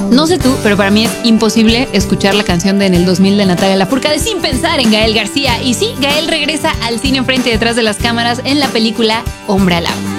No sé tú, pero para mí es imposible escuchar la canción de En el 2000 de Natalia Lafourcade sin pensar en Gael García. Y sí, Gael regresa al cine frente y detrás de las cámaras en la película Hombre al Agua.